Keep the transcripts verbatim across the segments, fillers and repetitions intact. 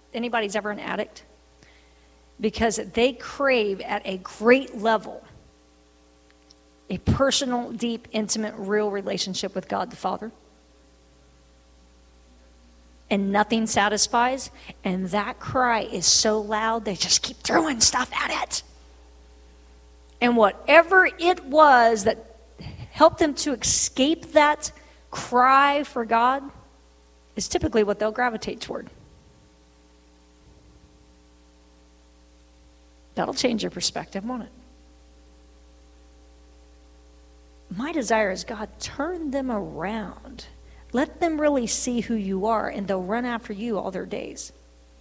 anybody's ever an addict? Because they crave at a great level a personal, deep, intimate, real relationship with God the Father. And nothing satisfies. And that cry is so loud, they just keep throwing stuff at it. And whatever it was that helped them to escape that cry for God is typically what they'll gravitate toward. That'll change your perspective, won't it? My desire is, God, turn them around. Let them really see who you are, and they'll run after you all their days.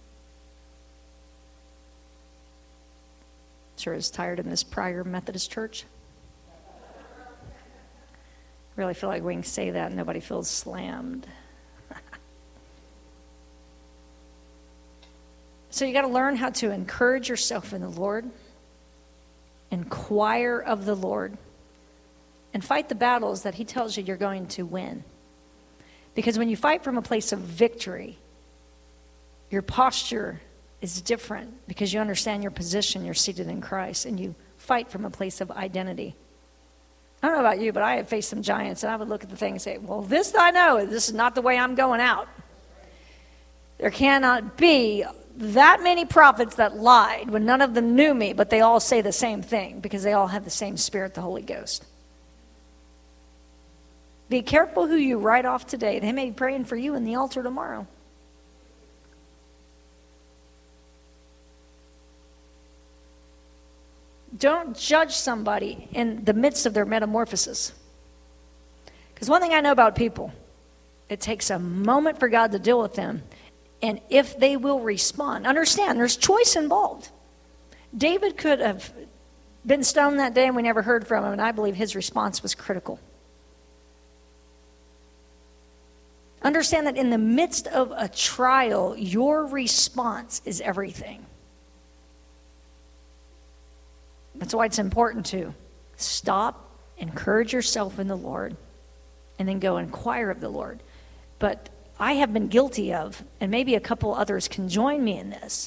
Sure is tired in this Pryor Methodist church. Really feel like we can say that and nobody feels slammed. So you got to learn how to encourage yourself in the Lord, inquire of the Lord, and fight the battles that he tells you you're going to win. Because when you fight from a place of victory, your posture is different because you understand your position, you're seated in Christ, and you fight from a place of identity. I don't know about you, but I have faced some giants, and I would look at the thing and say, well, this I know, this is not the way I'm going out. There cannot be that many prophets that lied when none of them knew me, but they all say the same thing because they all have the same Spirit, the Holy Ghost. Be careful who you write off today. They may be praying for you in the altar tomorrow. Don't judge somebody in the midst of their metamorphosis. Because one thing I know about people, it takes a moment for God to deal with them. And if they will respond, understand, there's choice involved. David could have been stoned that day and we never heard from him, and I believe his response was critical. Understand that in the midst of a trial, your response is everything. That's why it's important to stop, encourage yourself in the Lord, and then go inquire of the Lord. But I have been guilty of, and maybe a couple others can join me in this.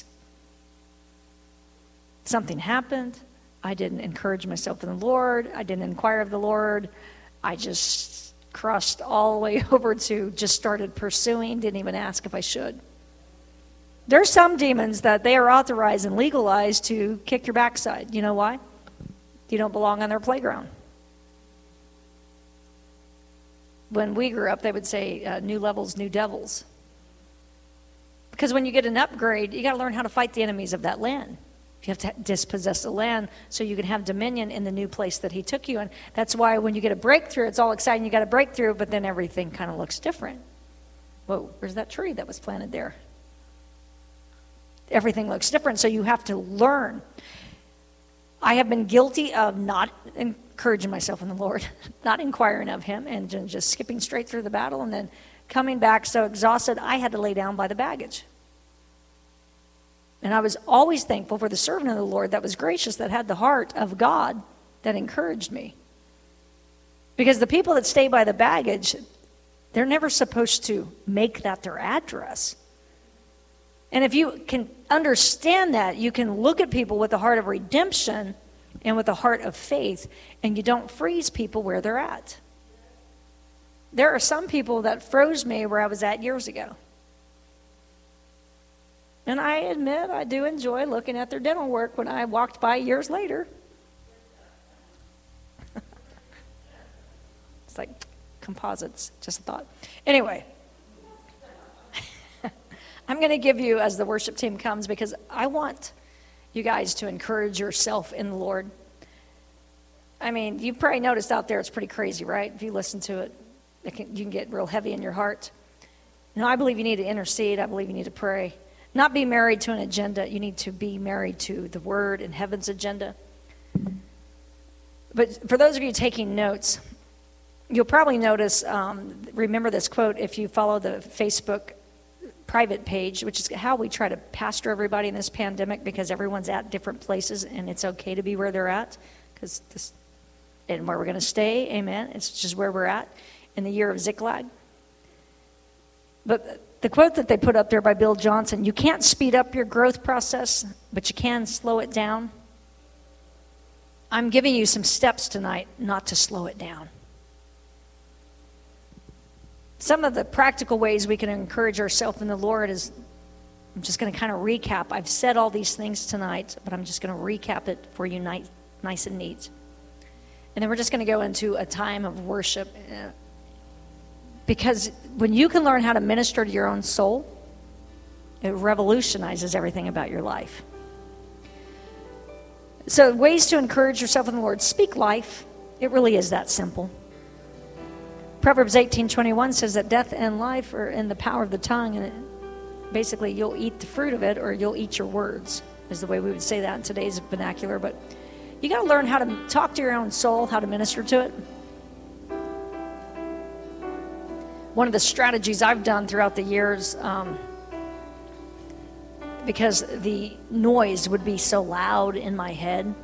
Something happened. I didn't encourage myself in the Lord. I didn't inquire of the Lord. I just crossed all the way over to just started pursuing, didn't even ask if I should. There's some demons that they are authorized and legalized to kick your backside. You know why? You don't belong on their playground. When we grew up, they would say, uh, new levels, new devils. Because when you get an upgrade, you got to learn how to fight the enemies of that land. You have to dispossess the land so you can have dominion in the new place that he took you in. That's why when you get a breakthrough, it's all exciting. You got a breakthrough, but then everything kind of looks different. Whoa, where's that tree that was planted there? Everything looks different, so you have to learn. I have been guilty of not encouraging myself in the Lord, not inquiring of him, and just skipping straight through the battle, and then coming back so exhausted I had to lay down by the baggage. And I was always thankful for the servant of the Lord that was gracious, that had the heart of God, that encouraged me. Because the people that stay by the baggage, they're never supposed to make that their address. And if you can understand that, you can look at people with a heart of redemption and with a heart of faith, and you don't freeze people where they're at. There are some people that froze me where I was at years ago. And I admit I do enjoy looking at their dental work when I walked by years later. It's like composites, just a thought. Anyway, I'm going to give you, as the worship team comes, because I want you guys to encourage yourself in the Lord. I mean, you've probably noticed out there it's pretty crazy, right? If you listen to it, it can, you can get real heavy in your heart. No, I believe you need to intercede. I believe you need to pray. Not be married to an agenda. You need to be married to the Word and heaven's agenda. But for those of you taking notes, you'll probably notice, um, remember this quote if you follow the Facebook private page, which is how we try to pastor everybody in this pandemic, because everyone's at different places and it's okay to be where they're at, because this and where we're going to stay, amen. It's just where we're at in the year of Ziklag. But The quote that they put up there by Bill Johnson, you can't speed up your growth process, but you can slow it down. I'm giving you some steps tonight not to slow it down. Some of the practical ways we can encourage ourselves in the Lord is, I'm just going to kind of recap. I've said all these things tonight, but I'm just going to recap it for you nice, nice and neat. And then we're just going to go into a time of worship. Because when you can learn how to minister to your own soul, it revolutionizes everything about your life. So ways to encourage yourself in the Lord. Speak life. It really is that simple. Proverbs eighteen twenty-one says that death and life are in the power of the tongue, and it, basically you'll eat the fruit of it or you'll eat your words, is the way we would say that in today's vernacular. But you got to learn how to talk to your own soul, how to minister to it. One of the strategies I've done throughout the years, um, because the noise would be so loud in my head.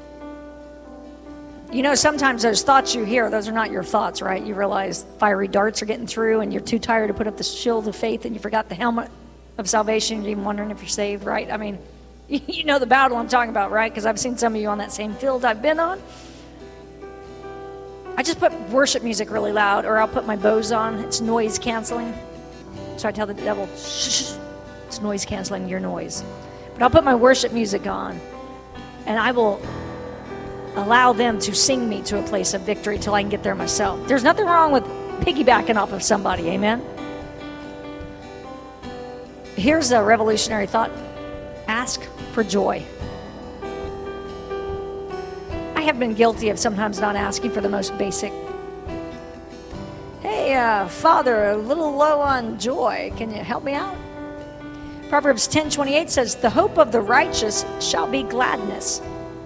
You know, sometimes those thoughts you hear, those are not your thoughts, right? You realize fiery darts are getting through and you're too tired to put up the shield of faith and you forgot the helmet of salvation. You're even wondering if you're saved, right? I mean, you know the battle I'm talking about, right? Because I've seen some of you on that same field I've been on. I just put worship music really loud, or I'll put my Bose on. It's noise canceling. So I tell the devil, shh, it's noise canceling your noise. But I'll put my worship music on, and I will allow them to sing me to a place of victory till I can get there myself. There's nothing wrong with piggybacking off of somebody, amen? Here's a revolutionary thought. Ask for joy. I have been guilty of sometimes not asking for the most basic. Hey, uh, Father, a little low on joy. Can you help me out? Proverbs ten twenty-eight says, the hope of the righteous shall be gladness.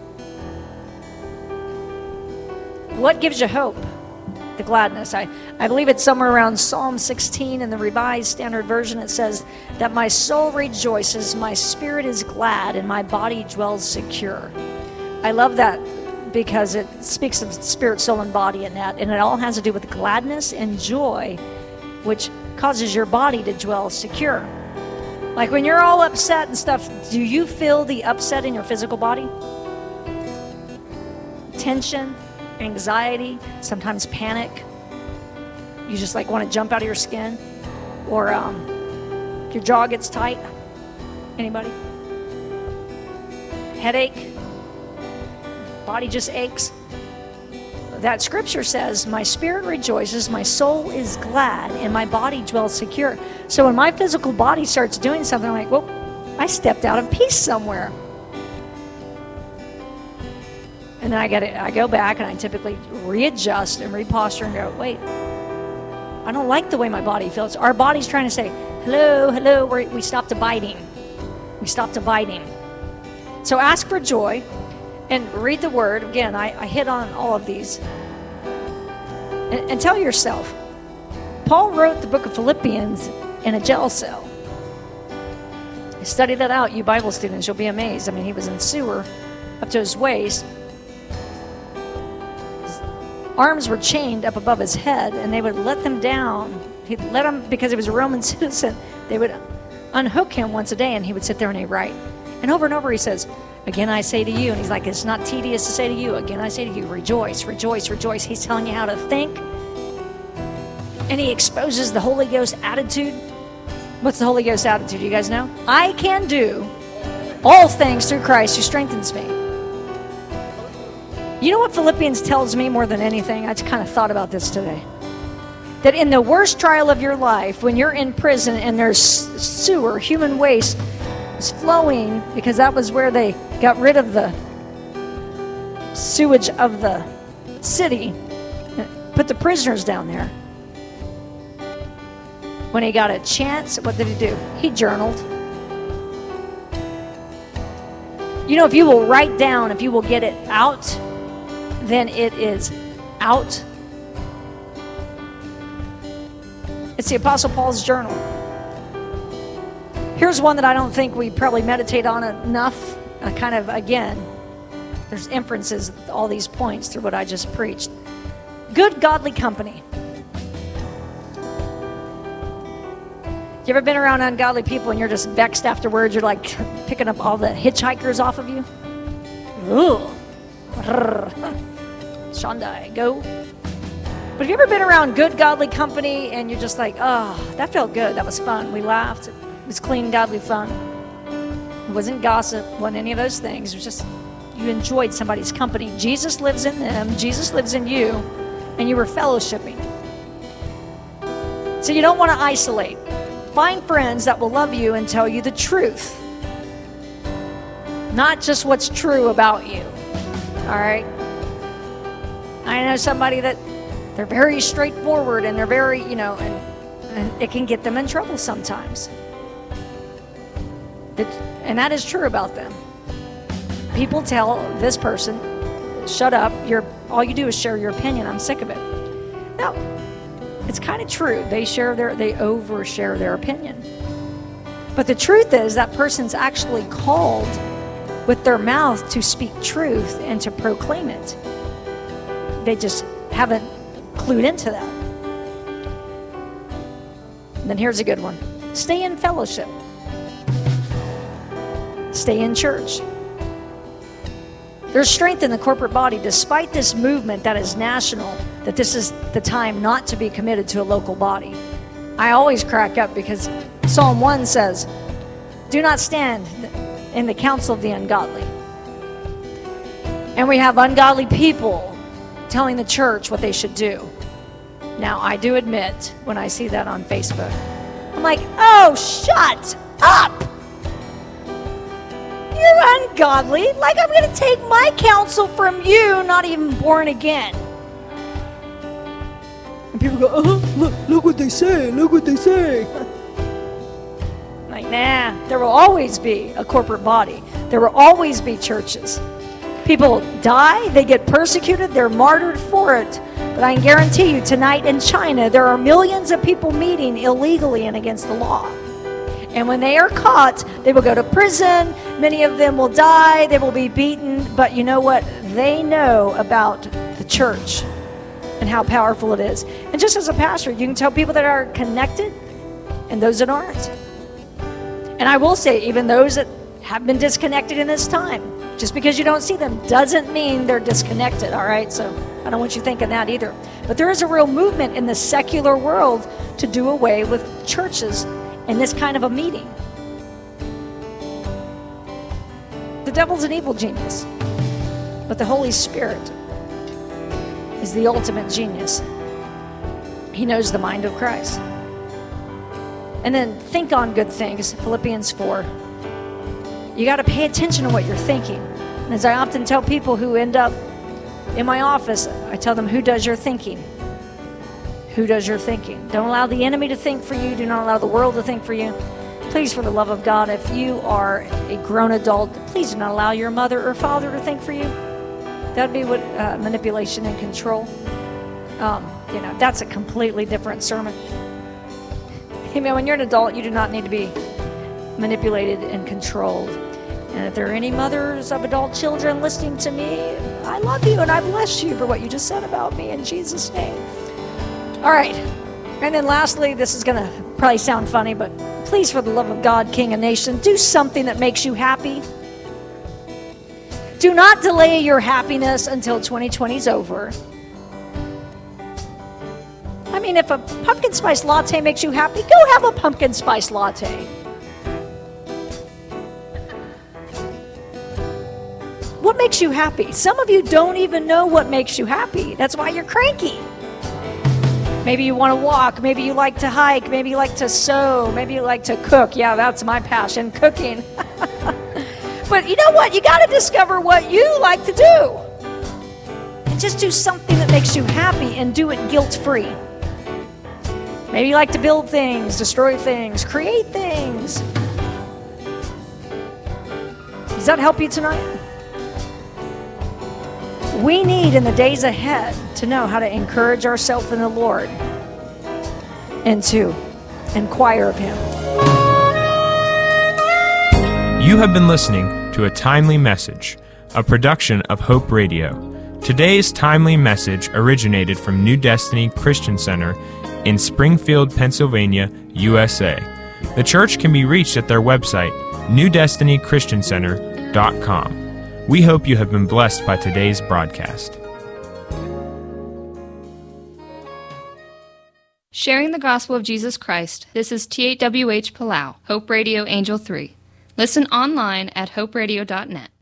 What gives you hope? The gladness. I, I believe it's somewhere around Psalm sixteen in the Revised Standard Version. It says that my soul rejoices, my spirit is glad, and my body dwells secure. I love that because it speaks of spirit, soul, and body in that. And it all has to do with gladness and joy, which causes your body to dwell secure. Like when you're all upset and stuff, do you feel the upset in your physical body? Tension, anxiety, sometimes panic. You just like want to jump out of your skin. Or um, your jaw gets tight. Anybody? Headache? Body just aches. That scripture says, my spirit rejoices, my soul is glad, and my body dwells secure. So when my physical body starts doing something, I'm like, well, I stepped out of peace somewhere. And then I get it, I go back and I typically readjust and reposture and go, wait, I don't like the way my body feels. Our body's trying to say, hello, hello, We're, we stopped abiding. We stopped abiding. So ask for joy. And read the word. Again, I, I hit on all of these. And, and tell yourself, Paul wrote the book of Philippians in a jail cell. Study that out, you Bible students. You'll be amazed. I mean, he was in sewer up to his waist. His arms were chained up above his head, and they would let them down. He'd let him, because he was a Roman citizen, they would unhook him once a day, and he would sit there and he'd write. And over and over he says, again, I say to you, and he's like, it's not tedious to say to you. Again, I say to you, rejoice, rejoice, rejoice. He's telling you how to think. And he exposes the Holy Ghost attitude. What's the Holy Ghost attitude? You guys know? I can do all things through Christ who strengthens me. You know what Philippians tells me more than anything? I just kind of thought about this today. That in the worst trial of your life, when you're in prison and there's sewer, human waste, is flowing, because that was where they got rid of the sewage of the city, put the prisoners down there. When he got a chance, what did he do? He journaled. You know, if you will write down, if you will get it out, then it is out. It's the Apostle Paul's journal. Here's one that I don't think we probably meditate on enough. Uh, kind of, again, there's inferences, all these points through what I just preached. Good godly company. You ever been around ungodly people and you're just vexed afterwards? You're like picking up all the hitchhikers off of you? Ooh. Shandai, go. But have you ever been around good, godly company and you're just like, oh, that felt good. That was fun. We laughed. It was clean, godly fun. It wasn't gossip. It wasn't any of those things. It was just you enjoyed somebody's company. Jesus lives in them. Jesus lives in you. And you were fellowshipping. So you don't want to isolate. Find friends that will love you and tell you the truth. Not just what's true about you. All right? I know somebody that they're very straightforward and they're very, you know, and, and it can get them in trouble sometimes. It, and that is true about them. People tell this person, shut up, you're, all you do is share your opinion, I'm sick of it. Now, it's kind of true. They share their, they overshare their opinion. But the truth is that person's actually called with their mouth to speak truth and to proclaim it. They just haven't clued into that. And then here's a good one. Stay in fellowship. Stay in church. There's strength in the corporate body despite this movement that is national, that this is the time not to be committed to a local body. I always crack up because Psalm one says, do not stand in the counsel of the ungodly. And we have ungodly people telling the church what they should do. Now, I do admit, when I see that on Facebook, I'm like, oh, shut up! You're ungodly. Like I'm going to take my counsel from you, not even born again. And people go, oh, look, look what they say, look what they say. Like, nah, there will always be a corporate body. There will always be churches. People die, they get persecuted, they're martyred for it. But I can guarantee you, tonight in China, there are millions of people meeting illegally and against the law. And when they are caught, they will go to prison. Many of them will die. They will be beaten. But you know what? They know about the church and how powerful it is. And just as a pastor, you can tell people that are connected and those that aren't. And I will say, even those that have been disconnected in this time, just because you don't see them doesn't mean they're disconnected, all right? So I don't want you thinking that either. But there is a real movement in the secular world to do away with churches in this kind of a meeting. The devil's an evil genius, but the Holy Spirit is the ultimate genius. He knows the mind of Christ. And then think on good things, Philippians four. You got to pay attention to what you're thinking. And as I often tell people who end up in my office, I tell them, who does your thinking? Who does your thinking? Don't allow the enemy to think for you. Do not allow the world to think for you. Please, for the love of God, if you are a grown adult, please do not allow your mother or father to think for you. That would be what uh, manipulation and control. Um, you know, that's a completely different sermon. Amen. When you're an adult, you do not need to be manipulated and controlled. And if there are any mothers of adult children listening to me, I love you and I bless you for what you just said about me in Jesus' name. All right. And then lastly, this is going to probably sound funny, but please, for the love of God, King and nation, do something that makes you happy. Do not delay your happiness until twenty twenty is over. I mean, if a pumpkin spice latte makes you happy, go have a pumpkin spice latte. What makes you happy? Some of you don't even know what makes you happy. That's why you're cranky. Maybe you want to walk. Maybe you like to hike. Maybe you like to sew. Maybe you like to cook. Yeah, that's my passion, cooking. But you know what? You got to discover what you like to do. And just do something that makes you happy and do it guilt-free. Maybe you like to build things, destroy things, create things. Does that help you tonight? We need in the days ahead to know how to encourage ourselves in the Lord and to inquire of Him. You have been listening to a timely message, a production of Hope Radio. Today's timely message originated from New Destiny Christian Center in Springfield, Pennsylvania, U S A. The church can be reached at their website, new destiny christian center dot com. We hope you have been blessed by today's broadcast. Sharing the gospel of Jesus Christ, this is T eight W H Palau, Hope Radio Angel three. Listen online at hope radio dot net.